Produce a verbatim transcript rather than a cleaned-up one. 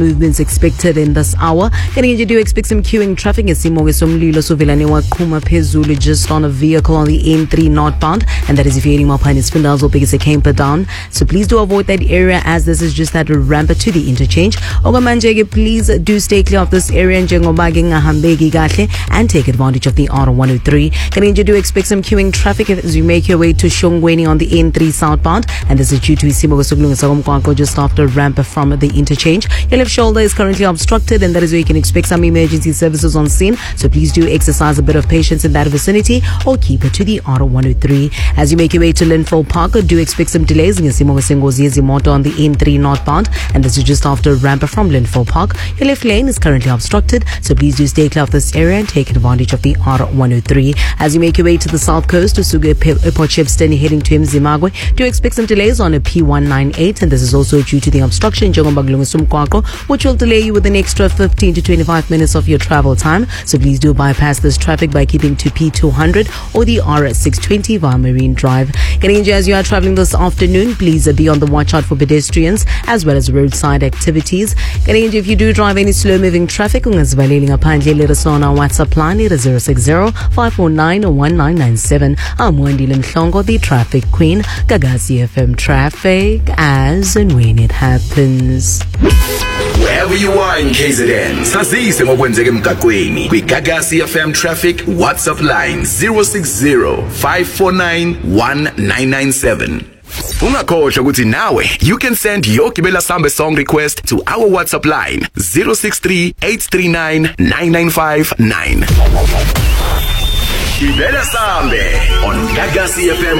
movements expected in this hour. Getting you do expect some queuing traffic as Simoge Somlilo Suvilane Wakuma Pezulu just on a vehicle on the N three northbound, and that is if you're heading up Pines Spindles or because it came down. So please do avoid that area as this is just that ramp to the interchange. Ogamanjege, please do stay clear of this area and take advantage of the R one oh three. Getting you do expect some queuing traffic as you make your way to Shongweni on the N three southbound, and this is due to Simoge Somlilo just after ramp from the interchange. Your left shoulder is currently obstructed, and that is where you can expect some emergency services on scene. So please do exercise a bit of patience in that vicinity or keep it to the R one oh three. As you make your way to Linfield Park, do expect some delays in Simogo on the N three northbound, and this is just after ramp from Linfield Park. Your left lane is currently obstructed, so please do stay clear of this area and take advantage of the R one oh three. As you make your way to the south coast to Suga Port Shepstone heading to Mzimagwe, do expect some delays on a P one ninety-eight, and this is also due to the obstruction which will delay you with an extra fifteen to twenty-five minutes of your travel time. So please do bypass this traffic by keeping to P two hundred or the R six twenty via Marine Drive. Getting into as you are traveling this afternoon, please be on the watch out for pedestrians as well as roadside activities. Getting into if you do drive any slow moving traffic, let us know on our WhatsApp line. It is zero six zero five four nine one nine nine seven. I'm Wendy Limhlongo, the traffic queen. Gagasi F M traffic as and when it happens. Wherever you are in K Z N, sazise ngokwenzeka emgaqweni kwiGagasi F M traffic WhatsApp line zero six zero five four nine one nine nine seven. Ungakhohlwa ukuthi nawe you can send your Gibela Sambe song request to our WhatsApp line zero six three eight three nine nine nine five nine. Gibela Sambe on Gagasi F M